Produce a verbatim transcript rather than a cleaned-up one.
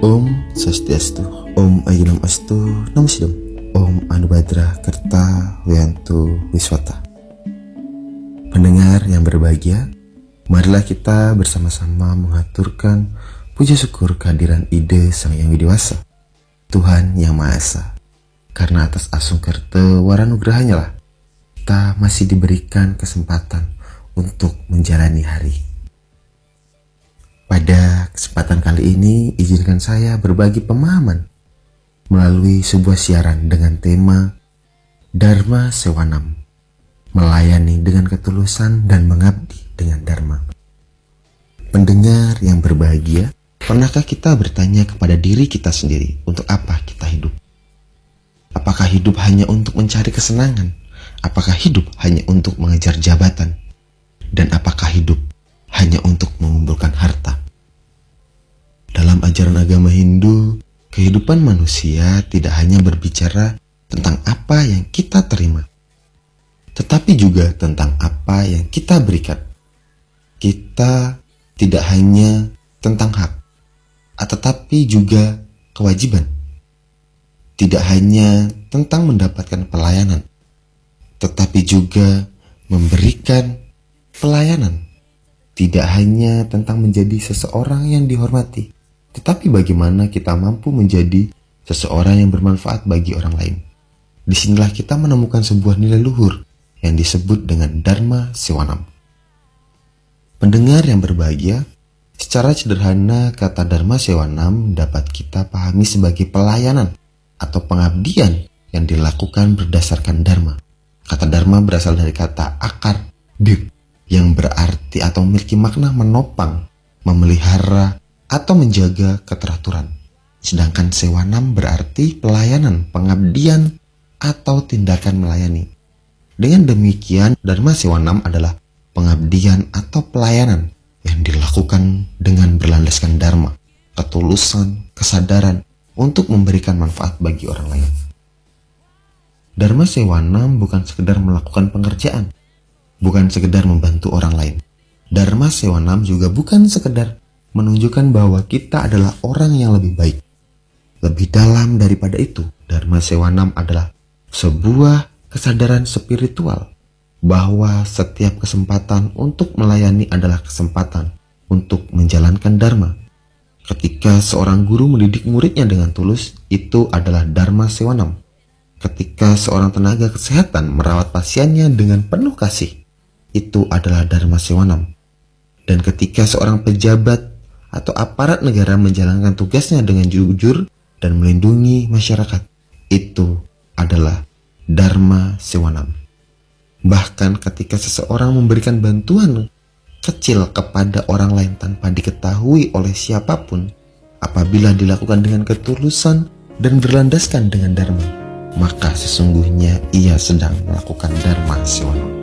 Om Swastiastu, Om Ayunam Astu, Namo Sidam, Om Anubhadra Kerta Wiantu Wiswata. Pendengar yang berbahagia, marilah kita bersama-sama mengaturkan puja syukur kehadiran ide Sang Yang Widiwasa, Tuhan Yang Maha Esa. Karena atas asung kerta waranugrahanya lah kita masih diberikan kesempatan untuk menjalani hari. Pada kesempatan kali ini, izinkan saya berbagi pemahaman melalui sebuah siaran dengan tema Dharma Sewanam, melayani dengan ketulusan dan mengabdi dengan dharma. Pendengar yang berbahagia, pernahkah kita bertanya kepada diri kita sendiri, untuk apa kita hidup? Apakah hidup hanya untuk mencari kesenangan? Apakah hidup hanya untuk mengejar jabatan? Dan apakah hidup hanya untuk mengumpulkan harta? Dalam ajaran agama Hindu, kehidupan manusia tidak hanya berbicara tentang apa yang kita terima, tetapi juga tentang apa yang kita berikan. Kita tidak hanya tentang hak, tetapi juga kewajiban. Tidak hanya tentang mendapatkan pelayanan, tetapi juga memberikan pelayanan. Tidak hanya tentang menjadi seseorang yang dihormati, tetapi bagaimana kita mampu menjadi seseorang yang bermanfaat bagi orang lain. Disinilah kita menemukan sebuah nilai luhur yang disebut dengan Dharma Sewanam. Pendengar yang berbahagia, secara sederhana kata Dharma Sewanam dapat kita pahami sebagai pelayanan atau pengabdian yang dilakukan berdasarkan dharma. Kata dharma berasal dari kata akar dir, yang berarti atau memiliki makna menopang, memelihara, atau menjaga keteraturan. Sedangkan sewanam berarti pelayanan, pengabdian, atau tindakan melayani. Dengan demikian, Dharma Sewanam adalah pengabdian atau pelayanan yang dilakukan dengan berlandaskan dharma, ketulusan, kesadaran untuk memberikan manfaat bagi orang lain. Dharma Sewanam bukan sekedar melakukan pengerjaan, bukan sekedar membantu orang lain. Dharma Sewanam juga bukan sekedar menunjukkan bahwa kita adalah orang yang lebih baik. Lebih dalam daripada itu, Dharma Sewanam adalah sebuah kesadaran spiritual bahwa setiap kesempatan untuk melayani adalah kesempatan untuk menjalankan dharma. Ketika seorang guru mendidik muridnya dengan tulus, itu adalah Dharma Sewanam. Ketika seorang tenaga kesehatan merawat pasiennya dengan penuh kasih, itu adalah Dharma Sewanam. Dan ketika seorang pejabat atau aparat negara menjalankan tugasnya dengan jujur dan melindungi masyarakat, itu adalah Dharma Sewanam. Bahkan ketika seseorang memberikan bantuan kecil kepada orang lain tanpa diketahui oleh siapapun, apabila dilakukan dengan ketulusan dan berlandaskan dengan dharma, maka sesungguhnya ia sedang melakukan Dharma Sewanam.